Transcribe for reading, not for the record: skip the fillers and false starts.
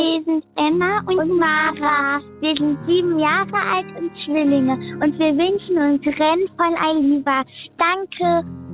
Wir sind Emma und Mara. Wir sind 7 Jahre alt und Zwillinge. Und wir wünschen uns Rennen von Aliva. Danke.